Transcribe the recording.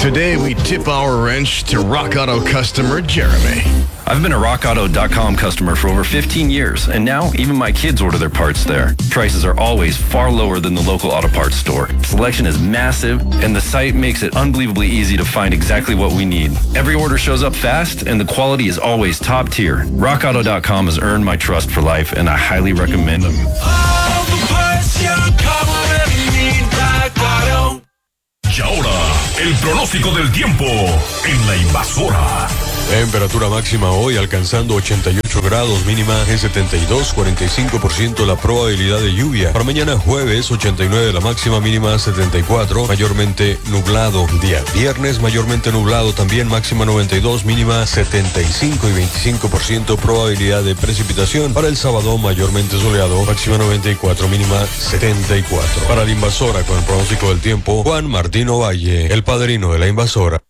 Today we tip our wrench to Rock Auto customer Jeremy. I've been a RockAuto.com customer for over 15 years, and now even my kids order their parts there. Prices are always far lower than the local auto parts store. Selection is massive, and the site makes it unbelievably easy to find exactly what we need. Every order shows up fast, and the quality is always top tier. RockAuto.com has earned my trust for life, and I highly recommend them. Y ahora, el pronóstico del tiempo en La Invasora. Temperatura máxima hoy alcanzando 88 grados, mínima en 72, 45% la probabilidad de lluvia. Para mañana jueves 89 la máxima, mínima 74, mayormente nublado. Día viernes mayormente nublado, también máxima 92, mínima 75 y 25% probabilidad de precipitación. Para el sábado mayormente soleado, máxima 94, mínima 74. Para La Invasora con el pronóstico del tiempo, Juan Martín Ovalle, el padrino de La Invasora.